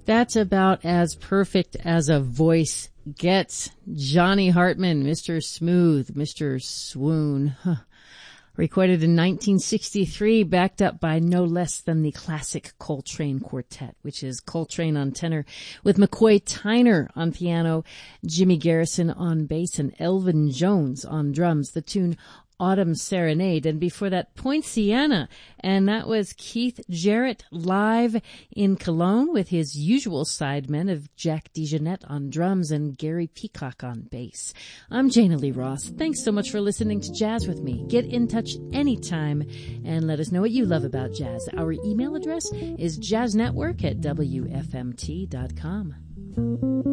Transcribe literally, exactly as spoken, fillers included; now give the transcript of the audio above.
That's about as perfect as a voice gets. Johnny Hartman, Mister Smooth, Mister Swoon. Huh. Recorded in nineteen sixty-three, backed up by no less than the classic Coltrane Quartet, which is Coltrane on tenor with McCoy Tyner on piano, Jimmy Garrison on bass, and Elvin Jones on drums. The tune Autumn Serenade, and before that Poinciana, and that was Keith Jarrett live in Cologne with his usual sidemen of Jack DeJohnette on drums and Gary Peacock on bass. I'm Jana Lee Ross. Thanks so much for listening to Jazz with me. Get in touch anytime and let us know what you love about jazz. Our email address is jazznetwork at w f m t dot com.